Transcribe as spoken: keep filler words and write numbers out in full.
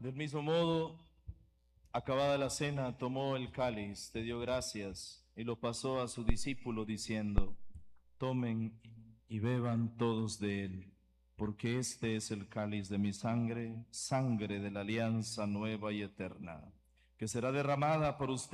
Del mismo modo, acabada la cena, tomó el cáliz, te dio gracias y lo pasó a su discípulo diciendo, tomen y beban todos de él, porque este es el cáliz de mi sangre, sangre de la alianza nueva y eterna, que será derramada por ustedes